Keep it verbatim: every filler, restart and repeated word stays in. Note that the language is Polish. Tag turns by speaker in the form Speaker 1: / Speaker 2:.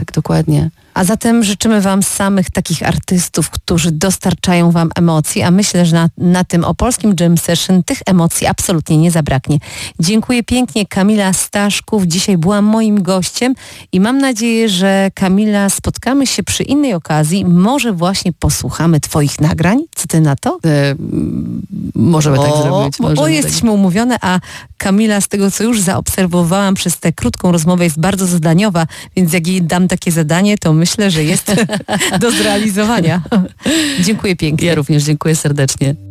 Speaker 1: Tak, dokładnie.
Speaker 2: A zatem życzymy Wam samych takich artystów, którzy dostarczają Wam emocji, a myślę, że na, na tym opolskim Jam Session tych emocji absolutnie nie zabraknie. Dziękuję pięknie. Kamila Staszków dzisiaj była moim gościem i mam nadzieję, że Kamila, spotkamy się przy innej okazji. Może właśnie posłuchamy Twoich nagrań. Co Ty na to?
Speaker 1: E, możemy
Speaker 2: o,
Speaker 1: tak zrobić.
Speaker 2: Bo, bo jesteśmy tak umówione, a Kamila, z tego co już zaobserwowałam przez tę krótką rozmowę, jest bardzo zadaniowa, więc jak jej dam takie zadanie, to myślę, że jest do zrealizowania. Dziękuję pięknie.
Speaker 1: Ja również dziękuję serdecznie.